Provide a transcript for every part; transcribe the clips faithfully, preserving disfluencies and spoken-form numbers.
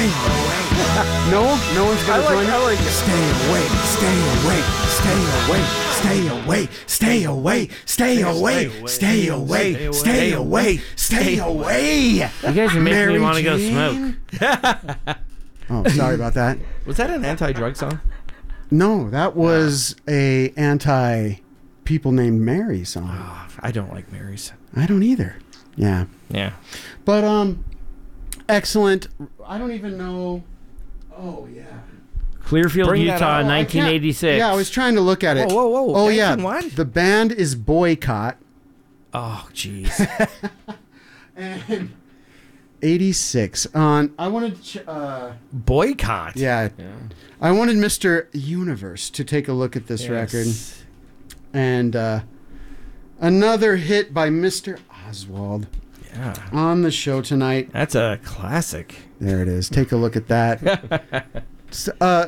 stay away. No, no one's gonna I like, join I us. like it. Stay away, stay away, stay away, stay away, stay away, stay away, stay away, stay away, stay away. You guys are making Mary me want to go Jane? smoke. Oh, sorry about that. Was that an anti-drug song? No, that was a anti people named Mary song. Oh, I don't like Mary's. I don't either. Yeah. Yeah. But um excellent. I don't even know. Oh yeah. Clearfield, Bring that Utah, up. I can't- nineteen eighty-six. Yeah, I was trying to look at it. Whoa, whoa, whoa. Oh Nathan, yeah. what? The band is Boycott. Oh, jeez. And eighty-six on I wanted to ch- uh Boycott. yeah, Yeah. I wanted Mister Universe to take a look at this record. Yes. And uh another hit by Mister Oswald Yeah. on the show tonight. That's a classic. There it is. Take a look at that. S- uh,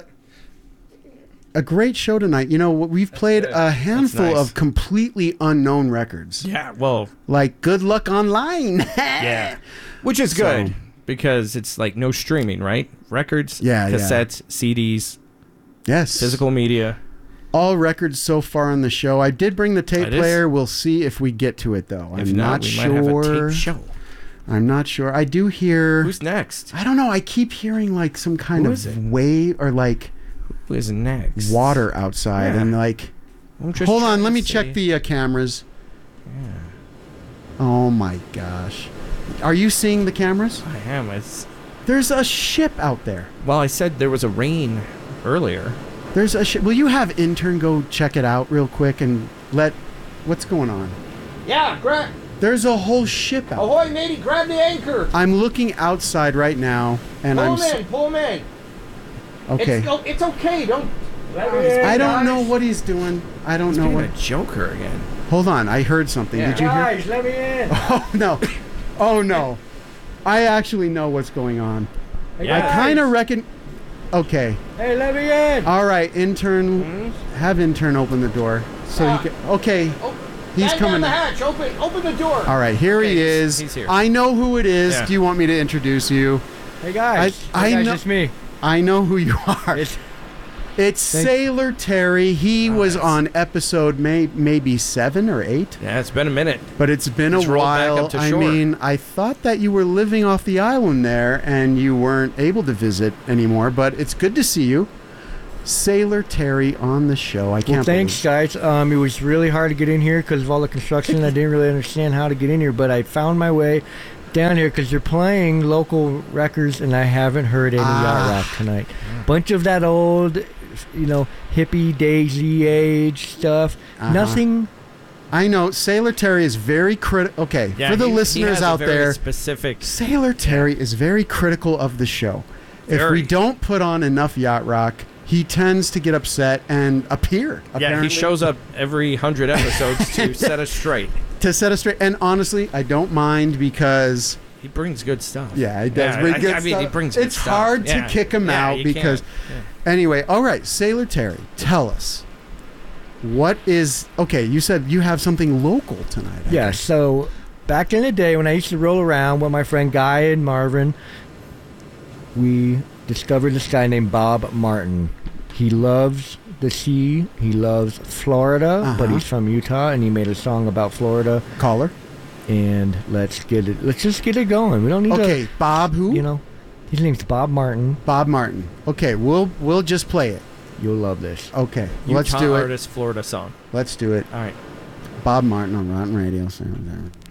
a great show tonight. You know, we've played a handful nice. of completely unknown records, Yeah, well, like Good Luck Online. yeah. Which is So- good because it's like no streaming, right? Records, Yeah, yeah. cassettes, C Ds, Yes. physical media. All records so far on the show. I did bring the tape It is. player. We'll see if we get to it, though. If I'm not, not, we sure. might have a tape show. I'm not sure. I do hear... Who's next? I don't know. I keep hearing like some kind Who of is it? wave or like Who is next? water outside. Yeah. And like... I'm just Hold on. trying Let to me see. check the uh, cameras. Yeah, Oh my gosh. Are you seeing the cameras? I am. It's There's a ship out there. well, I said there was a rain earlier. There's a ship. Will you have intern go check it out real quick and let what's going on? Yeah, grab. There's a whole ship out. Ahoy, matey, grab the anchor. I'm looking outside right now and Pull I'm him s- in, pull him in. okay. It's, oh, it's okay, don't. I don't know what he's doing. I don't He's know being what. a joker again. Hold on. I heard something. Yeah. Did you hear? Guys, let me in. Oh no. Oh no. I actually know what's going on. Hey, I guys. kind of reckon. Okay. Hey, let me in. All right, intern. Have intern open the door so Ah. he can. Okay. Oh, He's batten coming. down the hatch. Open, open the door. All right, here Okay, he he's- is. he's here. I know who it is. Yeah. Do you want me to introduce you? Hey guys. I- hey I guys, know- it's me. I know who you are. It's It's Thank- Sailor Terry. He was nice. on episode may, maybe seven or eight, Yeah, it's been a minute. but it's been It's a rolled back while. up to I shore. mean, I thought that you were living off the island there and you weren't able to visit anymore, but it's good to see you. Sailor Terry on the show. I can't Well, thanks, guys. Um, it was really hard to get in here because of all the construction. I didn't really understand how to get in here, but I found my way down here because they're playing local records, and I haven't heard any Ah. yacht rock tonight. Bunch of that old, you know, hippie daisy age stuff. Uh-huh. Nothing. I know Sailor Terry is very critical. Okay, Yeah, for the he- he listeners has a out very there, specific. Sailor Terry is very critical of the show. If Very. we don't put on enough yacht rock, he tends to get upset and appear. Yeah, apparently, he shows up every hundred episodes to set us straight. to set us straight. And honestly, I don't mind because He brings good stuff. yeah, he does bring I, good I mean, stuff. he brings good it's stuff. hard Yeah. to kick him Yeah, out you because can't. anyway. All right, Sailor Terry, tell us what is okay. You said you have something local tonight. I Yeah, guess. so back in the day when I used to roll around with my friend Guy and Marvin, we discovered this guy named Bob Martin. He loves the sea. He loves Florida, but Uh-huh. he's from Utah, and he made a song about Florida. Caller. And let's get it. Let's just get it going. We don't need Okay, Bob. to, Who? you know. His name's Bob Martin. Bob Martin. Okay, we'll we'll just play it. You'll love this. Okay, Utah let's do it. artist, Florida song. Let's do it. All right. Bob Martin on Rotten Radio. So there.